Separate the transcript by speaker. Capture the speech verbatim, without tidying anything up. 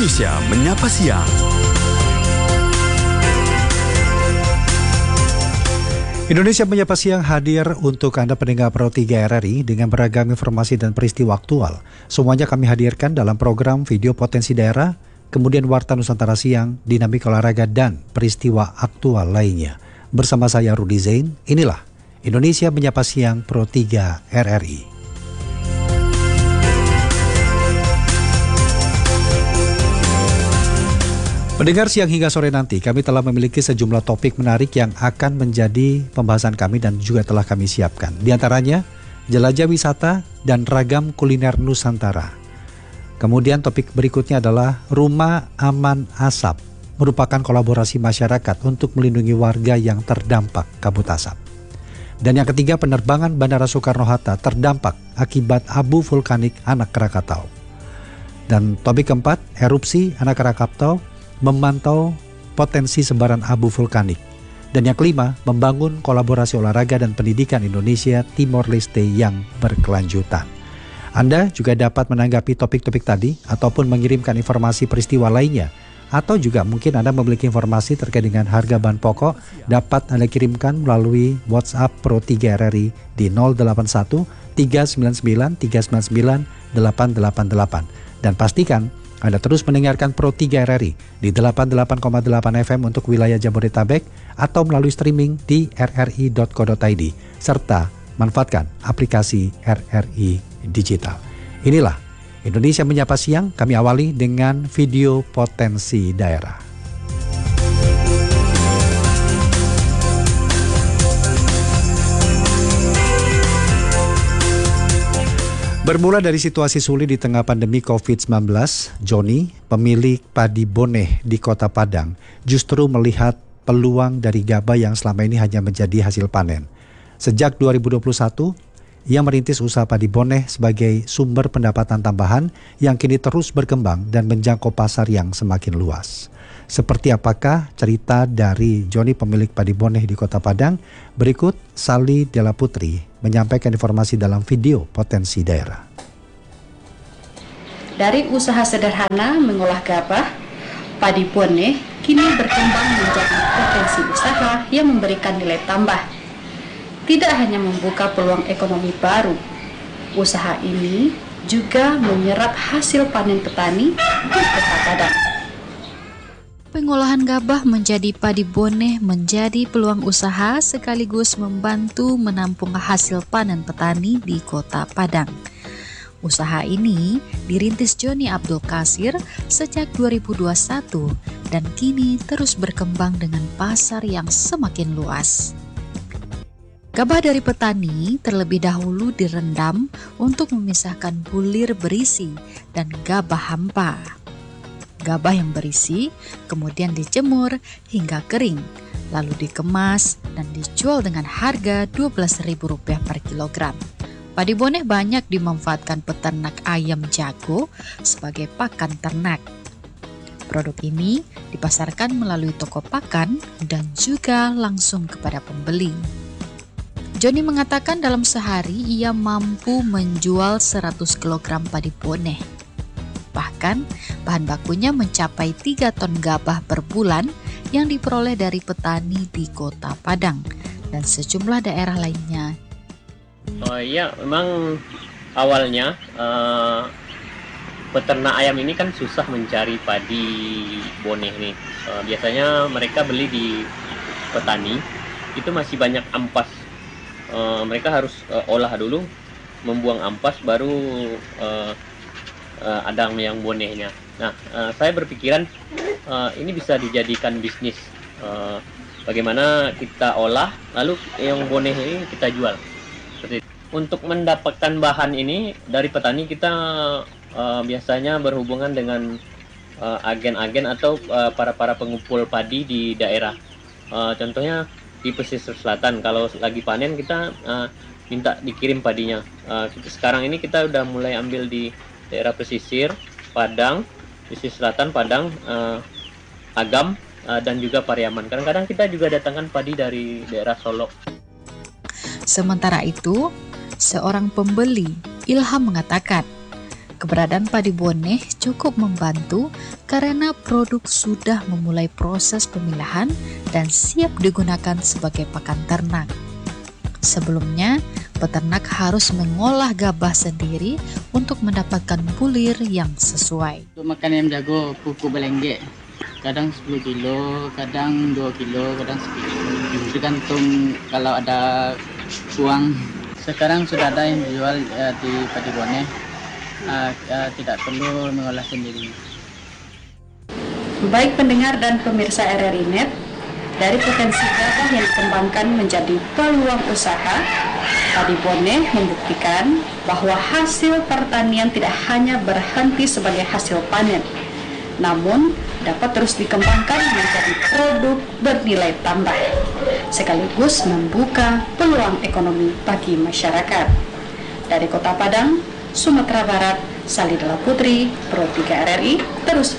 Speaker 1: Indonesia Menyapa Siang. Indonesia Menyapa Siang hadir untuk Anda pendengar Pro tiga R R I dengan beragam informasi dan peristiwa aktual. Semuanya kami hadirkan dalam program video potensi daerah, kemudian Warta Nusantara Siang, dinamika olahraga, dan peristiwa aktual lainnya. Bersama saya Rudi Zain, inilah Indonesia Menyapa Siang Pro tiga R R I. Pendengar, siang hingga sore nanti kami telah memiliki sejumlah topik menarik yang akan menjadi pembahasan kami dan juga telah kami siapkan. Di antaranya, jelajah wisata dan ragam kuliner Nusantara. Kemudian topik berikutnya adalah Rumah Aman Asap, merupakan kolaborasi masyarakat untuk melindungi warga yang terdampak kabut asap. Dan yang ketiga, penerbangan Bandara Soekarno-Hatta terdampak akibat abu vulkanik Anak Krakatau. Dan topik keempat, erupsi Anak Krakatau memantau potensi sebaran abu vulkanik. Dan yang kelima, membangun kolaborasi olahraga dan pendidikan Indonesia Timor Leste yang berkelanjutan. Anda juga dapat menanggapi topik-topik tadi ataupun mengirimkan informasi peristiwa lainnya, atau juga mungkin Anda memiliki informasi terkait dengan harga bahan pokok, dapat Anda kirimkan melalui WhatsApp Pro tiga R R I di nol delapan satu tiga sembilan sembilan tiga sembilan sembilan delapan delapan delapan. Dan pastikan Anda terus mendengarkan Pro tiga R R I di delapan puluh delapan koma delapan F M untuk wilayah Jabodetabek atau melalui streaming di r r i dot co dot i d serta manfaatkan aplikasi R R I Digital. Inilah Indonesia Menyapa Siang, kami awali dengan video potensi daerah. Bermula dari situasi sulit di tengah pandemi covid sembilan belas, Joni, pemilik padi boneh di Kota Padang, justru melihat peluang dari gabah yang selama ini hanya menjadi hasil panen. Sejak dua ribu dua puluh satu, ia merintis usaha padi boneh sebagai sumber pendapatan tambahan yang kini terus berkembang dan menjangkau pasar yang semakin luas. Seperti apakah cerita dari Joni, pemilik padi boneh di Kota Padang? Berikut Sali Della Putri menyampaikan informasi dalam video potensi daerah.
Speaker 2: Dari usaha sederhana mengolah gabah, padi boneh kini berkembang menjadi potensi usaha yang memberikan nilai tambah. Tidak hanya membuka peluang ekonomi baru, usaha ini juga menyerap hasil panen petani di Kota Padang.
Speaker 3: Pengolahan gabah menjadi padi boneh menjadi peluang usaha sekaligus membantu menampung hasil panen petani di Kota Padang. Usaha ini dirintis Joni Abdul Kasir sejak dua ribu dua puluh satu dan kini terus berkembang dengan pasar yang semakin luas. Gabah dari petani terlebih dahulu direndam untuk memisahkan bulir berisi dan gabah hampa. Gabah yang berisi kemudian dijemur hingga kering, lalu dikemas dan dijual dengan harga dua belas ribu rupiah per kilogram. Padi boneh banyak dimanfaatkan peternak ayam jago sebagai pakan ternak. Produk ini dipasarkan melalui toko pakan dan juga langsung kepada pembeli. Joni mengatakan dalam sehari ia mampu menjual seratus kilogram padi boneh. Bahkan bahan bakunya mencapai tiga ton gabah per bulan yang diperoleh dari petani di Kota Padang dan sejumlah daerah lainnya.
Speaker 4: Oh iya, memang awalnya uh, peternak ayam ini kan susah mencari padi boneh nih. Uh, biasanya mereka beli di petani, itu masih banyak ampas. Uh, mereka harus uh, olah dulu, membuang ampas, baru uh, Uh, adang yang bonehnya. Nah, uh, saya berpikiran uh, ini bisa dijadikan bisnis. Uh, bagaimana kita olah, lalu yang boneh ini kita jual. Seperti itu. Untuk mendapatkan bahan ini dari petani, kita uh, biasanya berhubungan dengan uh, agen-agen atau uh, para-para pengumpul padi di daerah. Uh, contohnya di pesisir selatan, kalau lagi panen kita uh, minta dikirim padinya. Uh, sekarang ini kita udah mulai ambil di daerah pesisir, Padang, pesisir selatan, Padang, uh, Agam, uh, dan juga Pariaman. Kadang-kadang kita juga datangkan padi dari daerah Solok.
Speaker 3: Sementara itu, seorang pembeli, Ilham, mengatakan Keberadaan padi boneh cukup membantu karena produk sudah memulai proses pemilahan dan siap digunakan sebagai pakan ternak. Sebelumnya, peternak harus mengolah gabah sendiri untuk mendapatkan bulir yang sesuai.
Speaker 5: Untuk makan ayam jago, pupuk belenggek. Kadang sepuluh kilo, kadang dua kilo, kadang sepuluh kilo. Tergantung kalau ada uang. Sekarang sudah ada yang dijual uh, di padi boneh. Uh, uh, tidak perlu mengolah sendiri.
Speaker 2: Baik pendengar dan pemirsa R R I Net, dari potensi gabah yang dikembangkan menjadi peluang usaha, padi boneh membuktikan bahwa hasil pertanian tidak hanya berhenti sebagai hasil panen, namun dapat terus dikembangkan menjadi produk bernilai tambah, sekaligus membuka peluang ekonomi bagi masyarakat. Dari Kota Padang, Sumatera Barat, Salidela Putri, Pro tiga R R I, terus